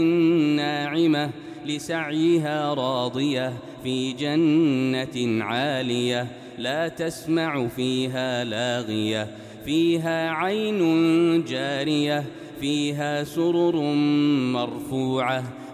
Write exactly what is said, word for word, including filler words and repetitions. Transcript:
ناعمة لسعيها راضية في جنة عالية لا تسمع فيها لاغية فيها عين جارية فيها سرر مرفوعة